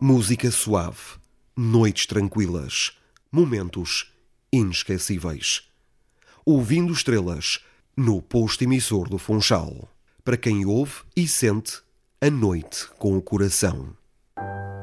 Música suave, noites tranquilas, momentos inesquecíveis. Ouvindo estrelas no posto emissor do Funchal. Para quem ouve e sente a noite com o coração.